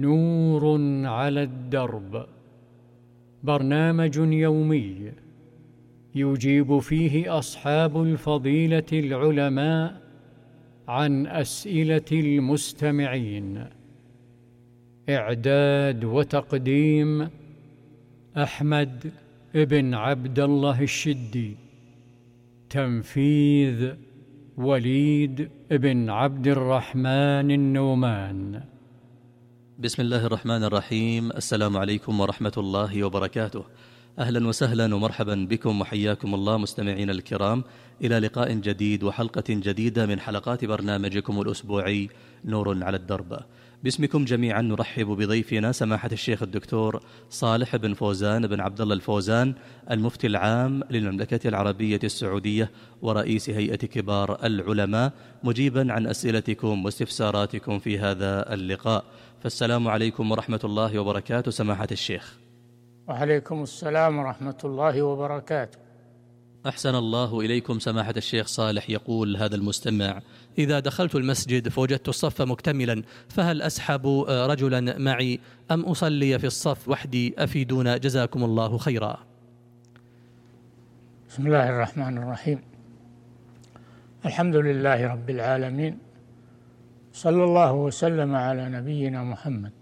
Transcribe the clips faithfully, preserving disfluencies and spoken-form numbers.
نور على الدرب، برنامج يومي يجيب فيه أصحاب الفضيلة العلماء عن أسئلة المستمعين. إعداد وتقديم أحمد بن عبد الله الشدي. تنفيذ وليد بن عبد الرحمن النومان. بسم الله الرحمن الرحيم. السلام عليكم ورحمة الله وبركاته. أهلا وسهلا ومرحبا بكم وحياكم الله مستمعين الكرام إلى لقاء جديد وحلقة جديدة من حلقات برنامجكم الأسبوعي نور على الدرب. باسمكم جميعا نرحب بضيفنا سماحة الشيخ الدكتور صالح بن فوزان بن عبد الله الفوزان، المفتي العام للمملكة العربية السعودية ورئيس هيئة كبار العلماء، مجيبا عن أسئلتكم واستفساراتكم في هذا اللقاء. فالسلام عليكم ورحمة الله وبركاته سماحة الشيخ. وعليكم السلام ورحمة الله وبركاته. أحسن الله إليكم سماحة الشيخ صالح. يقول هذا المستمع: إذا دخلت المسجد فوجدت الصف مكتملا، فهل أسحب رجلا معي أم أصلي في الصف وحدي؟ أفيدونا جزاكم الله خيرا. بسم الله الرحمن الرحيم. الحمد لله رب العالمين، صلى الله وسلم على نبينا محمد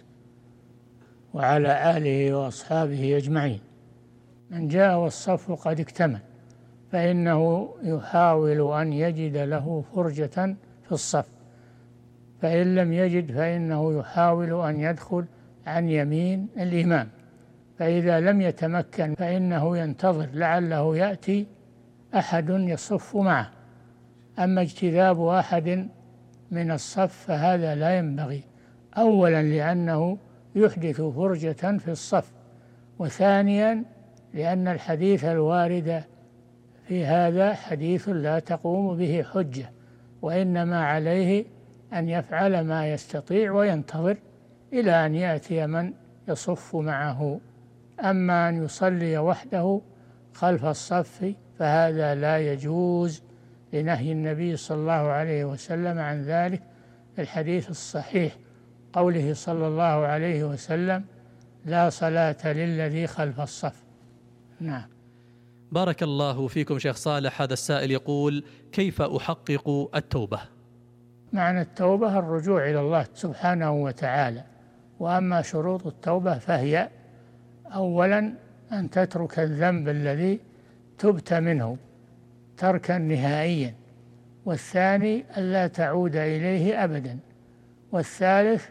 وعلى آله وأصحابه أجمعين. من جاء والصف قد اكتمل فإنه يحاول أن يجد له فرجة في الصف، فإن لم يجد فإنه يحاول أن يدخل عن يمين الإمام، فإذا لم يتمكن فإنه ينتظر لعله يأتي أحد يصف معه. أما اجتذاب أحد من الصف فهذا لا ينبغي، أولا لأنه يحدث فرجة في الصف، وثانيا لأن الحديث الوارد في هذا حديث لا تقوم به حجة، وإنما عليه أن يفعل ما يستطيع وينتظر إلى أن يأتي من يصف معه. أما أن يصلي وحده خلف الصف فهذا لا يجوز، لنهي النبي صلى الله عليه وسلم عن ذلك في الحديث الصحيح، قوله صلى الله عليه وسلم: لا صلاة للذي خلف الصف. نعم. بارك الله فيكم شيخ صالح. هذا السائل يقول: كيف أحقق التوبة؟ معنى التوبة الرجوع إلى الله سبحانه وتعالى، وأما شروط التوبة فهي: أولا أن تترك الذنب الذي تبت منه تركا نهائيا، والثاني ألا تعود إليه أبدا، والثالث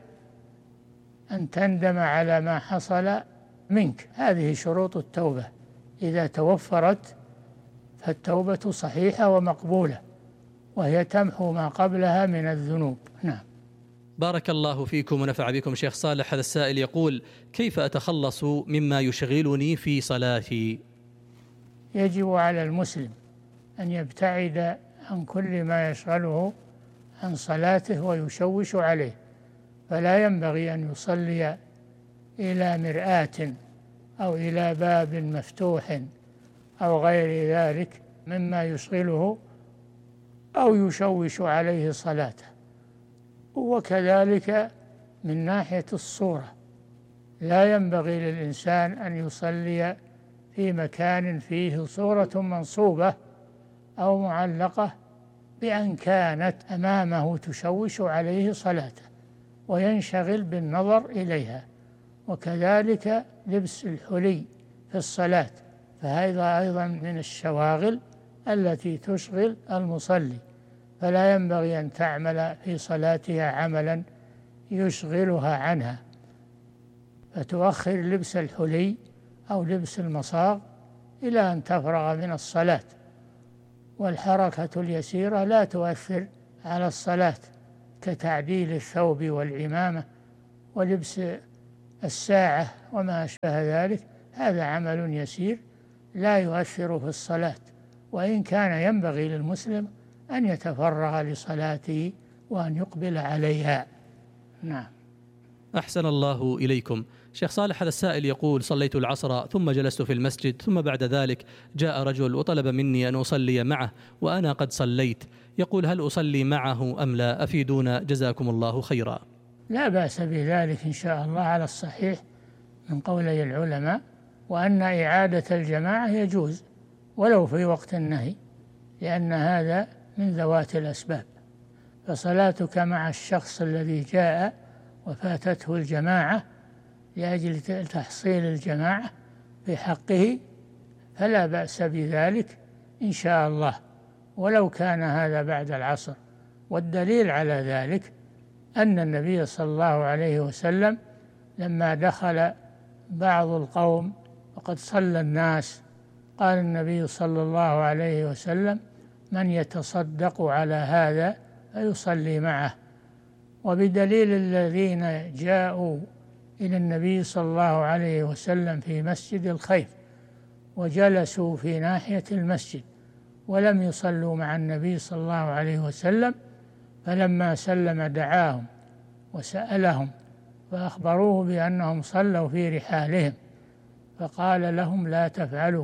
أن تندم على ما حصل منك. هذه شروط التوبة، إذا توفرت فالتوبة صحيحة ومقبولة، وهي تمحو ما قبلها من الذنوب. نعم. بارك الله فيكم ونفع بكم شيخ صالح. هذا السائل يقول: كيف أتخلص مما يشغلني في صلاتي؟ يجب على المسلم أن يبتعد عن كل ما يشغله عن صلاته ويشوش عليه، فلا ينبغي أن يصلي إلى مرآة أو إلى باب مفتوح أو غير ذلك مما يشغله أو يشوش عليه صلاته. وكذلك من ناحية الصورة، لا ينبغي للإنسان أن يصلي في مكان فيه صورة منصوبة أو معلقة بأن كانت أمامه تشوش عليه صلاته وينشغل بالنظر إليها. وكذلك لبس الحلي في الصلاة، فهذا أيضا من الشواغل التي تشغل المصلي، فلا ينبغي أن تعمل في صلاتها عملا يشغلها عنها، فتؤخر لبس الحلي أو لبس المصاغ إلى أن تفرغ من الصلاة. والحركة اليسيرة لا تؤثر على الصلاة، كتعديل الثوب والعمامة ولبس الساعة وما أشبه ذلك، هذا عمل يسير لا يؤثر في الصلاة، وإن كان ينبغي للمسلم أن يتفرغ لصلاته وأن يقبل عليها. نعم. أحسن الله إليكم شيخ صالح. هذا السائل يقول: صليت العصر ثم جلست في المسجد، ثم بعد ذلك جاء رجل وطلب مني أن أصلي معه وأنا قد صليت. يقول: هل أصلي معه أم لا؟ أفيدونا جزاكم الله خيرا. لا بأس بذلك إن شاء الله على الصحيح من قولي العلماء، وأن إعادة الجماعة يجوز ولو في وقت النهي، لأن هذا من ذوات الأسباب. فصلاتك مع الشخص الذي جاء وفاتته الجماعة لأجل تحصيل الجماعة في حقه فلا بأس بذلك إن شاء الله، ولو كان هذا بعد العصر. والدليل على ذلك أن النبي صلى الله عليه وسلم لما دخل بعض القوم وقد صلى الناس قال النبي صلى الله عليه وسلم: من يتصدق على هذا فيصلي معه. وبدليل الذين جاءوا إلى النبي صلى الله عليه وسلم في مسجد الخيف وجلسوا في ناحية المسجد ولم يصلوا مع النبي صلى الله عليه وسلم، فلما سلم دعاهم وسألهم فأخبروه بأنهم صلوا في رحالهم، فقال لهم: لا تفعلوا،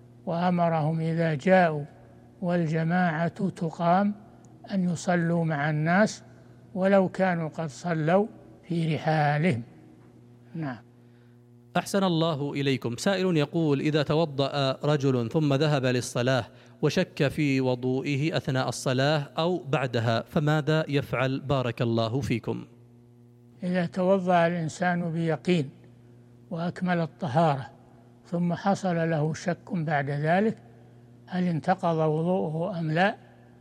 وأمرهم إذا جاءوا والجماعة تقام أن يصلوا مع الناس ولو كانوا قد صلوا في رحالهم. نعم. أحسن الله إليكم. سائل يقول: إذا توضأ رجل ثم ذهب للصلاة وشك في وضوئه أثناء الصلاة أو بعدها فماذا يفعل بارك الله فيكم؟ إذا توضأ الإنسان بيقين وأكمل الطهارة ثم حصل له شك بعد ذلك هل انتقض وضوءه أم لا،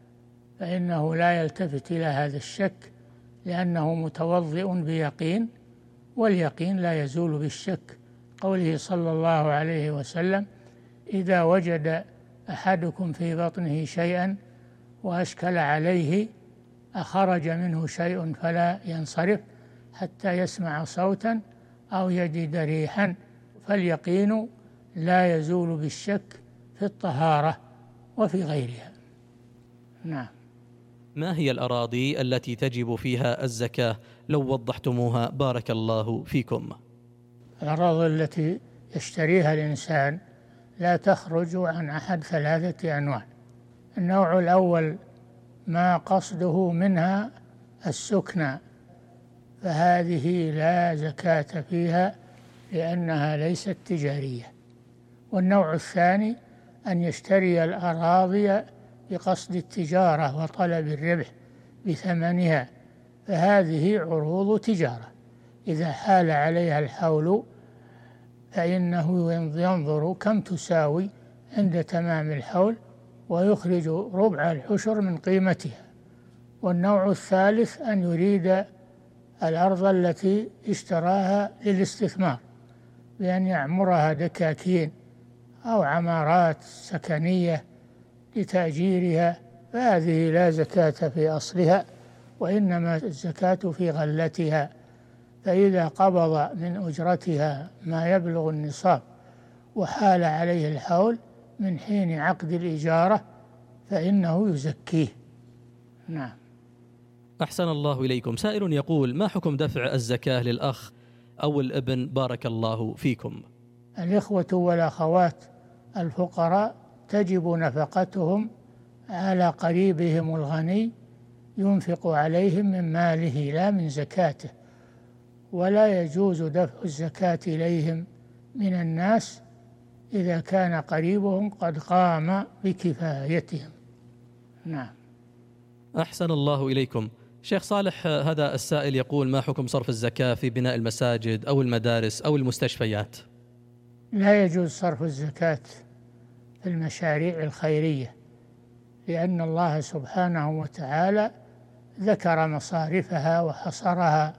فإنه لا يلتفت إلى هذا الشك لأنه متوضئ بيقين، واليقين لا يزول بالشك. قوله صلى الله عليه وسلم: إذا وجد أحدكم في بطنه شيئا وأشكل عليه أخرج منه شيء فلا ينصرف حتى يسمع صوتا أو يجد ريحا، فاليقين لا يزول بالشك في الطهارة وفي غيرها. نعم. ما هي الأراضي التي تجب فيها الزكاة لو وضحتموها بارك الله فيكم؟ الأراضي التي يشتريها الإنسان لا تخرج عن أحد ثلاثة أنواع. النوع الأول ما قصده منها السكنى، فهذه لا زكاة فيها لأنها ليست تجارية. والنوع الثاني أن يشتري الأراضي بقصد التجارة وطلب الربح بثمنها، فهذه عروض تجارة، إذا حال عليها الحول فإنه ينظر كم تساوي عند تمام الحول ويخرج ربع العشر من قيمتها. والنوع الثالث أن يريد الأرض التي اشتراها للاستثمار بأن يعمرها دكاكين أو عمارات سكنية لتأجيرها، فهذه لا زكاة في أصلها وإنما الزكاة في غلتها. فإذا قبض من أجرتها ما يبلغ النصاب وحال عليه الحول من حين عقد الإجارة فإنه يزكيه. نعم. أحسن الله إليكم. سائل يقول: ما حكم دفع الزكاة للأخ أو الابن بارك الله فيكم؟ الإخوة والأخوات الفقراء تجب نفقتهم على قريبهم الغني ينفق عليهم من ماله لا من زكاته، ولا يجوز دفع الزكاة إليهم من الناس إذا كان قريبهم قد قام بكفايتهم. نعم. أحسن الله إليكم. شيخ صالح، هذا السائل يقول: ما حكم صرف الزكاة في بناء المساجد أو المدارس أو المستشفيات؟ لا يجوز صرف الزكاة في المشاريع الخيرية، لأن الله سبحانه وتعالى ذكر مصارفها وحصرها.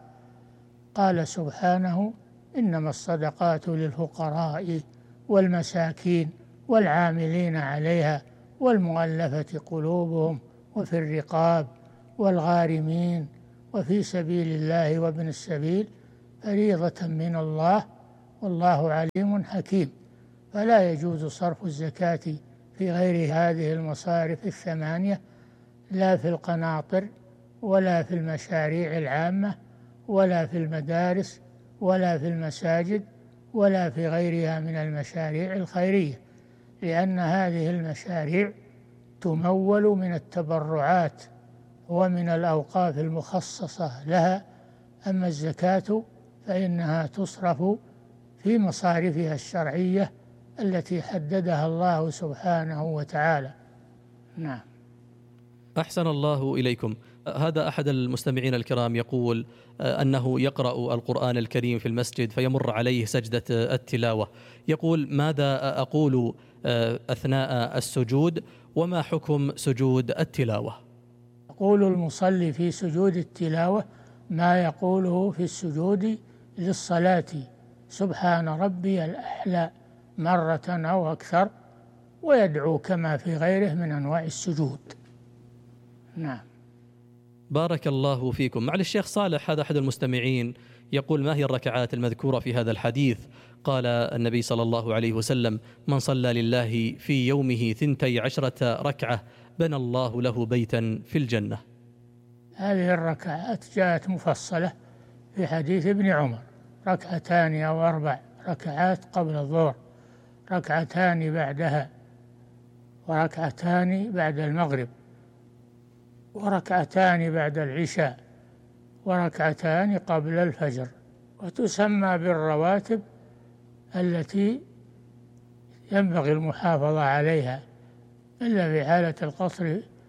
قال سبحانه: إنما الصدقات للفقراء والمساكين والعاملين عليها والمؤلفة قلوبهم وفي الرقاب والغارمين وفي سبيل الله وابن السبيل فريضة من الله والله عليم حكيم. فلا يجوز صرف الزكاة في غير هذه المصارف الثمانية، لا في القناطر ولا في المشاريع العامة ولا في المدارس ولا في المساجد ولا في غيرها من المشاريع الخيرية، لأن هذه المشاريع تمول من التبرعات ومن الأوقاف المخصصة لها أما الزكاة فإنها تصرف في مصارفها الشرعية التي حددها الله سبحانه وتعالى. نعم. أحسن الله إليكم. هذا أحد المستمعين الكرام يقول أنه يقرأ القرآن الكريم في المسجد فيمر عليه سجدة التلاوة، يقول ماذا أقول أثناء السجود وما حكم سجود التلاوة؟ يقول المصلي في سجود التلاوة ما يقوله في السجود للصلاة: سبحان ربي الأعلى مرة أو أكثر، ويدعو كما في غيره من أنواع السجود. نعم. بارك الله فيكم. معالي الشيخ صالح، هذا أحد المستمعين يقول ما هي الركعات المذكورة في هذا الحديث؟ قال النبي صلى الله عليه وسلم: من صلى لله في يومه ثنتي عشرة ركعة بنى الله له بيتا في الجنة. هذه الركعات جاءت مفصلة في حديث ابن عمر: ركعتان أو أربع ركعات قبل الظهر، ركعتان بعدها، وركعتان بعد المغرب، وركعتان بعد العشاء، وركعتان قبل الفجر. وتسمى بالرواتب التي ينبغي المحافظة عليها، إلا في حالة القصر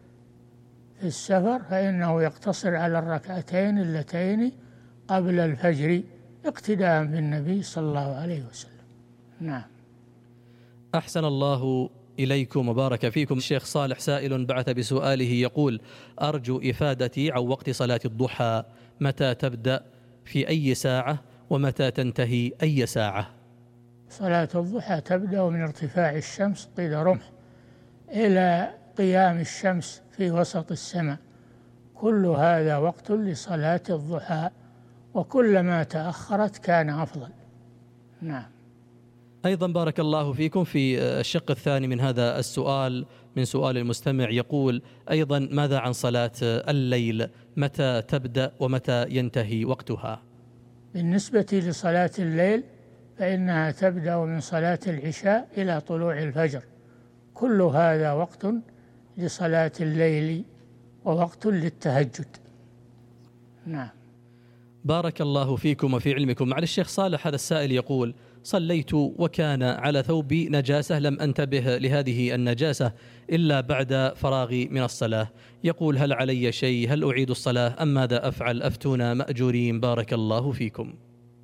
في السفر فإنه يقتصر على الركعتين اللتين قبل الفجر اقتداء بالنبي صلى الله عليه وسلم. نعم. أحسن الله إليكم وبارك فيكم. الشيخ صالح سائل بعث بسؤاله يقول: أرجو إفادتي عن وقت صلاة الضحى، متى تبدأ في أي ساعة ومتى تنتهي أي ساعة؟ صلاة الضحى تبدأ من ارتفاع الشمس قيد رمح إلى قيام الشمس في وسط السماء، كل هذا وقت لصلاة الضحى، وكلما تأخرت كان أفضل. نعم. أيضا بارك الله فيكم في الشق الثاني من هذا السؤال من سؤال المستمع يقول أيضا: ماذا عن صلاة الليل، متى تبدأ ومتى ينتهي وقتها؟ بالنسبة لصلاة الليل فإنها تبدأ من صلاة العشاء إلى طلوع الفجر، كل هذا وقت لصلاة الليل ووقت للتهجد. نعم. بارك الله فيكم وفي علمكم. معالي الشيخ صالح، هذا السائل يقول: صليت وكان على ثوبي نجاسة، لم أنتبه لهذه النجاسة إلا بعد فراغي من الصلاة، يقول هل علي شيء؟ هل أعيد الصلاة أم ماذا أفعل؟ أفتونا مأجورين بارك الله فيكم.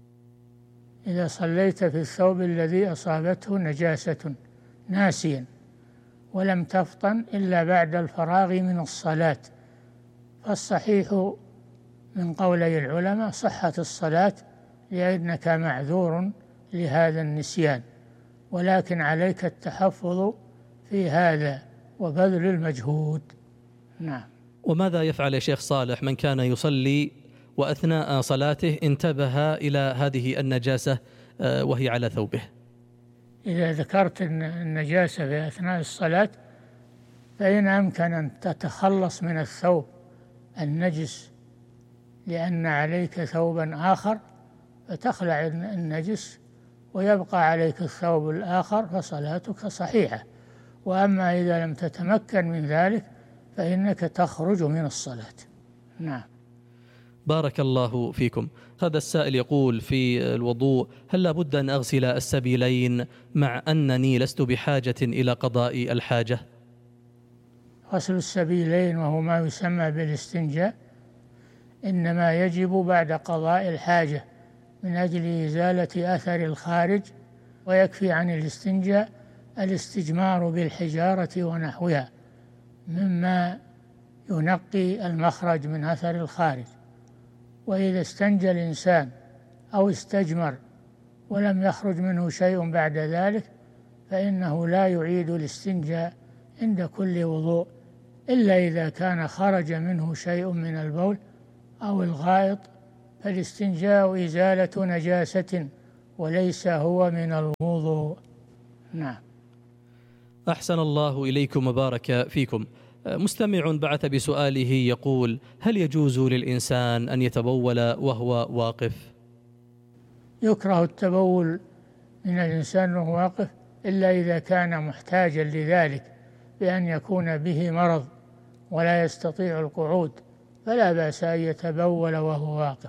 إذا صليت في الثوب الذي أصابته نجاسة ناسيا ولم تفطن إلا بعد الفراغ من الصلاة، فالصحيح من قولي العلماء صحة الصلاة لأنك معذور لهذا النسيان، ولكن عليك التحفظ في هذا وبذل المجهود. نعم. وماذا يفعل يا شيخ صالح من كان يصلي وأثناء صلاته انتبه إلى هذه النجاسة وهي على ثوبه؟ إذا ذكرت النجاسة في أثناء الصلاة فإن أمكن أن تتخلص من الثوب النجس لأن عليك ثوبا آخر فتخلع النجس ويبقى عليك الثوب الآخر فصلاتك صحيحة. وأما إذا لم تتمكن من ذلك فإنك تخرج من الصلاة. نعم. بارك الله فيكم. هذا السائل يقول في الوضوء: هل لابد أن أغسل السبيلين مع أنني لست بحاجة إلى قضاء الحاجة؟ غسل السبيلين وهو ما يسمى بالاستنجاء إنما يجب بعد قضاء الحاجة من أجل إزالة أثر الخارج، ويكفي عن الاستنجاء الاستجمار بالحجارة ونحوها مما ينقي المخرج من أثر الخارج. وإذا استنجى الإنسان أو استجمر ولم يخرج منه شيء بعد ذلك فإنه لا يعيد الاستنجاء عند كل وضوء إلا إذا كان خرج منه شيء من البول أو الغائط، فالاستنجاء إزالة نجاسة وليس هو من الوضوء. نعم. أحسن الله إليكم وبارك فيكم. مستمع بعث بسؤاله يقول: هل يجوز للإنسان أن يتبول وهو واقف؟ يكره التبول من الإنسان وهو واقف إلا إذا كان محتاجا لذلك بأن يكون به مرض ولا يستطيع القعود، فلا بأس أن يتبول وهو واقف.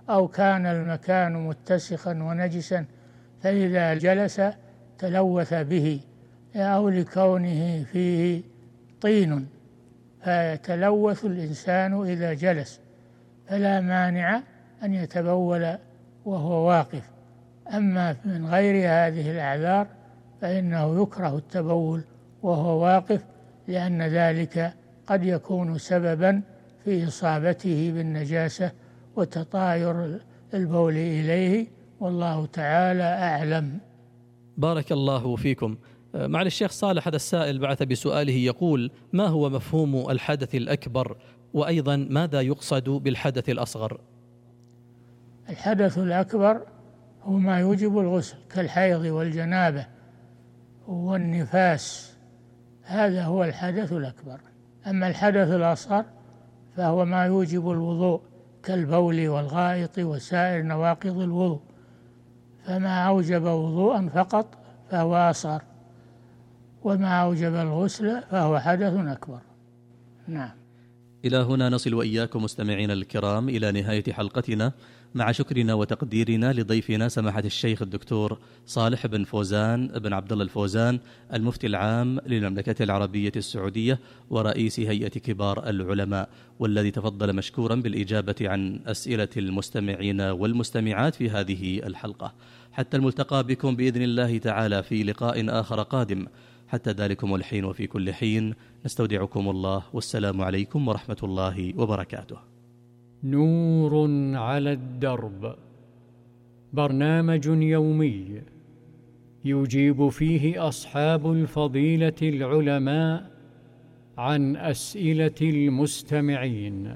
أو كان المكان متسخا ونجسا فإذا جلس تلوث به، أو لكونه فيه طين فيتلوث الإنسان إذا جلس، فلا مانع أن يتبول وهو واقف. أما من غير هذه الأعذار فإنه يكره التبول وهو واقف، لأن ذلك قد يكون سببا في إصابته بالنجاسة وتطاير البول إليه، والله تعالى أعلم. بارك الله فيكم. معالي الشيخ صالح، هذا السائل بعث بسؤاله يقول: ما هو مفهوم الحدث الأكبر، وأيضا ماذا يقصد بالحدث الأصغر؟ الحدث الأكبر هو ما يوجب الغسل كالحيض والجنابة والنفاس، هذا هو الحدث الأكبر. أما الحدث الأصغر فهو ما يوجب الوضوء كالبول والغائط وسائر نواقض الوضوء، فما أوجب وضوءا فقط فهو أصغر، وما أوجب الغسل فهو حدث أكبر. نعم. إلى هنا نصل وإياكم مستمعينا الكرام إلى نهاية حلقتنا، مع شكرنا وتقديرنا لضيفنا سماحة الشيخ الدكتور صالح بن فوزان بن عبد الله الفوزان، المفتي العام للمملكة العربية السعودية ورئيس هيئة كبار العلماء، والذي تفضل مشكورا بالإجابة عن أسئلة المستمعين والمستمعات في هذه الحلقة. حتى الملتقى بكم بإذن الله تعالى في لقاء آخر قادم. حتى ذلكم الحين وفي كل حين نستودعكم الله، والسلام عليكم ورحمة الله وبركاته. نور على الدرب، برنامج يومي يجيب فيه أصحاب الفضيلة العلماء عن أسئلة المستمعين.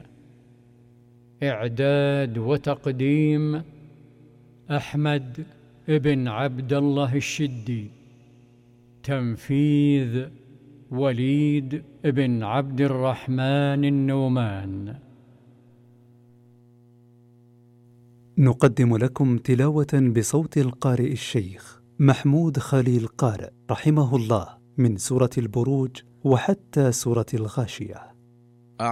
إعداد وتقديم أحمد بن عبد الله الشدي. تنفيذ وليد بن عبد الرحمن النومان. نقدم لكم تلاوة بصوت القارئ الشيخ محمود خليل قارئ رحمه الله من سورة البروج وحتى سورة الغاشية.